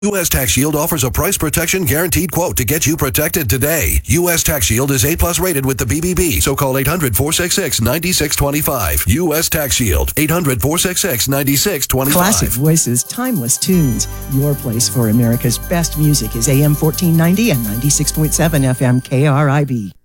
U.S. Tax Shield offers a price protection guaranteed quote to get you protected today. U.S. Tax Shield is A+ rated with the BBB, so call 800-466-9625. U.S. Tax Shield, 800-466-9625. Classic voices, timeless tunes. Your place for America's best music is AM 1490 and 96.7 FM KRIB.